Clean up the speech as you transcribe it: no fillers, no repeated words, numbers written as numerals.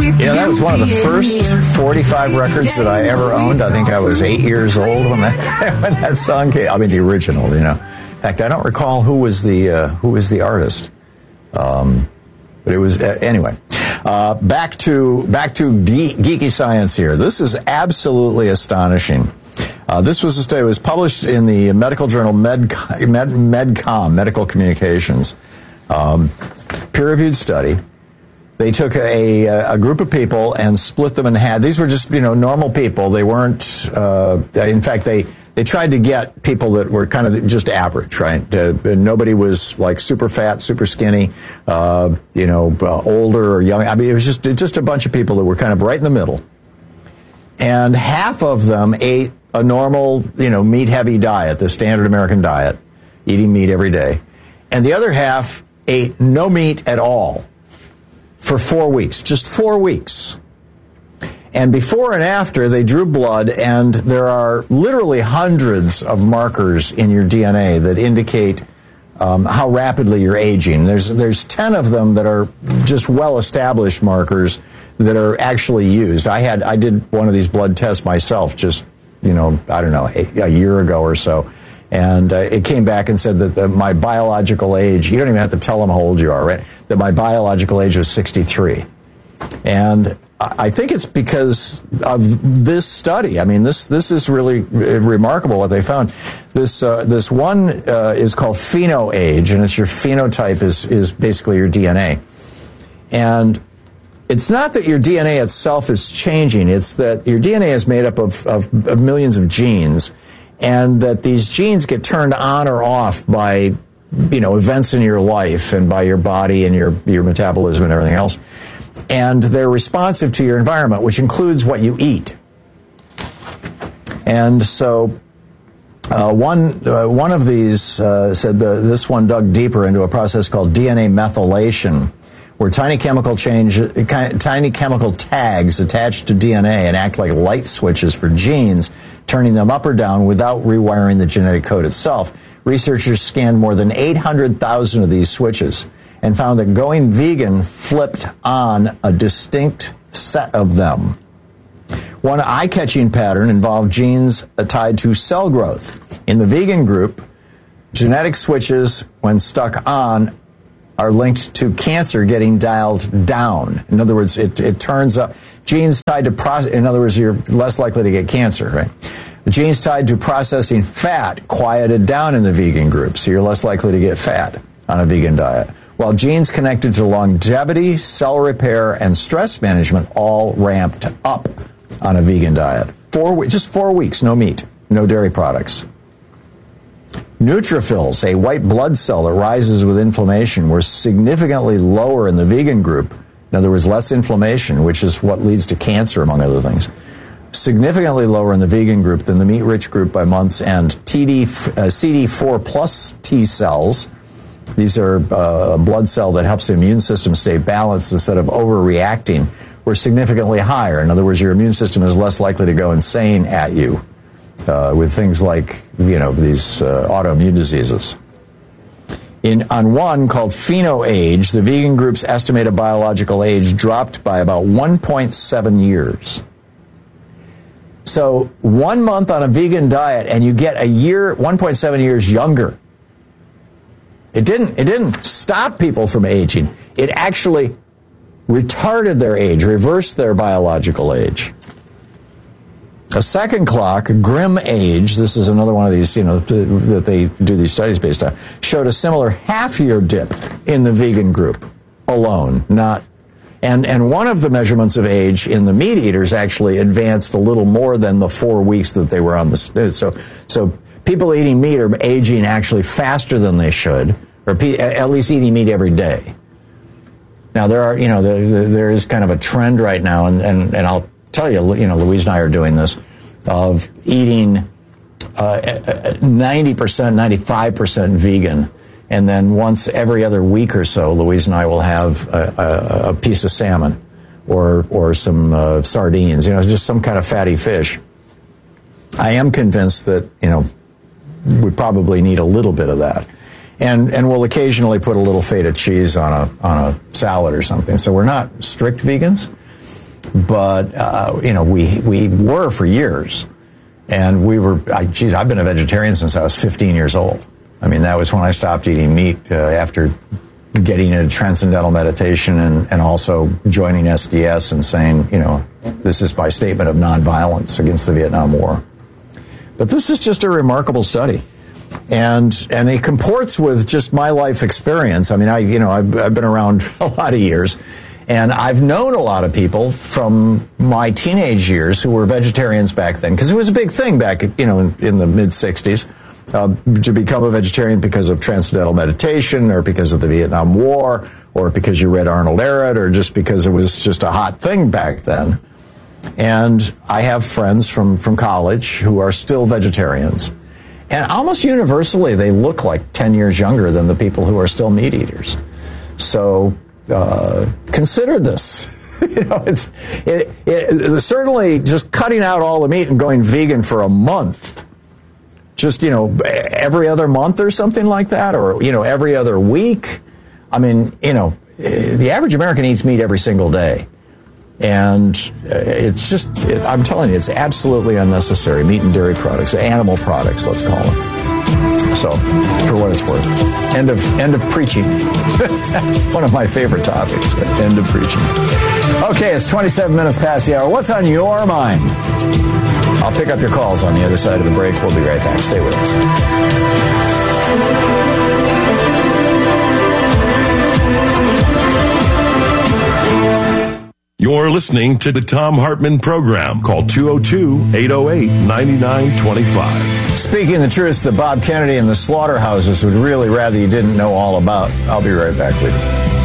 Yeah, that was one of the first 45 records that I ever owned. I think I was 8 years old when that song came. I mean, the original, In fact, I don't recall who was the artist. But it was anyway. Back to geeky science here. This is absolutely astonishing. This was a study. It was published in the medical journal MedCom, Medical Communications. Peer-reviewed study. They took a group of people and split them in half. These were just, normal people. They weren't, in fact, they tried to get people that were kind of just average, right? Nobody was like super fat, super skinny, older or young. I mean, it was just a bunch of people that were kind of right in the middle. And half of them ate a normal, meat-heavy diet, the standard American diet, eating meat every day. And the other half ate no meat at all for 4 weeks, just 4 weeks. And before and after, they drew blood, and there are literally hundreds of markers in your DNA that indicate how rapidly you're aging. There's 10 of them that are just well-established markers that are actually used. I did one of these blood tests myself just, I don't know, a year ago or so. And it came back and said that my biological age, you don't even have to tell them how old you are, right? That my biological age was 63. And I think it's because of this study. I mean, this is really remarkable what they found. This one is called phenoage, and it's your phenotype is basically your DNA. And it's not that your DNA itself is changing. It's that your DNA is made up of millions of genes, and that these genes get turned on or off by, events in your life and by your body and your metabolism and everything else. And they're responsive to your environment, which includes what you eat. And so one of these said this one dug deeper into a process called DNA methylation, where tiny chemical tags attach to DNA and act like light switches for genes, turning them up or down without rewiring the genetic code itself. Researchers scanned more than 800,000 of these switches and found that going vegan flipped on a distinct set of them. One eye-catching pattern involved genes tied to cell growth. In the vegan group, genetic switches, when stuck on, are linked to cancer getting dialed down. In other words, it turns up. Genes tied to in other words, you're less likely to get cancer, right? The genes tied to processing fat quieted down in the vegan group, so you're less likely to get fat on a vegan diet. While genes connected to longevity, cell repair, and stress management all ramped up on a vegan diet. Just 4 weeks, no meat, no dairy products. Neutrophils, a white blood cell that rises with inflammation, were significantly lower in the vegan group. In other words, less inflammation, which is what leads to cancer, among other things. Significantly lower in the vegan group than the meat-rich group by month's end. CD4 plus T cells, these are a blood cell that helps the immune system stay balanced instead of overreacting, were significantly higher. In other words, your immune system is less likely to go insane at you with things like, these autoimmune diseases. On one called phenoage, the vegan group's estimated biological age dropped by about 1.7 years. So 1 month on a vegan diet and you get 1.7 years younger. It didn't stop people from aging. It actually retarded their age, reversed their biological age. A second clock, Grim Age, this is another one of these, that they do these studies based on, showed a similar half-year dip in the vegan group alone, and one of the measurements of age in the meat eaters actually advanced a little more than the 4 weeks that they were on the so people eating meat are aging actually faster than they should, or at least eating meat every day. Now there is kind of a trend right now, and I'll tell you, Louise and I are doing this, of eating 90%, 95% vegan. And then once every other week or so, Louise and I will have a piece of salmon or some sardines, just some kind of fatty fish. I am convinced that, we probably need a little bit of that. And we'll occasionally put a little feta cheese on a salad or something. So we're not strict vegans. but we were for years, and we were. I've been a vegetarian since I was 15 years old. I mean, that was when I stopped eating meat after getting into transcendental meditation and also joining SDS and saying, this is my statement of nonviolence against the Vietnam War. But this is just a remarkable study. And it comports with just my life experience. I mean, I've been around a lot of years, and I've known a lot of people from my teenage years who were vegetarians back then, because it was a big thing back, in the mid-'60s. To become a vegetarian because of transcendental meditation, or because of the Vietnam War, or because you read Arnold Ehret, or just because it was just a hot thing back then. And I have friends from college who are still vegetarians. And almost universally, they look like 10 years younger than the people who are still meat eaters. So consider this. It's certainly just cutting out all the meat and going vegan for a month. Just, every other month or something like that, or, every other week. I mean, the average American eats meat every single day. And it's just, I'm telling you, it's absolutely unnecessary. Meat and dairy products, animal products, let's call them. So, for what it's worth. End of preaching. One of my favorite topics, end of preaching. Okay, it's 27 minutes past the hour. What's on your mind? I'll pick up your calls on the other side of the break. We'll be right back. Stay with us. You're listening to the Thom Hartmann Program. Call 202-808-9925. Speaking the truth that Bob Kennedy and the slaughterhouses would really rather you didn't know all about. I'll be right back with you.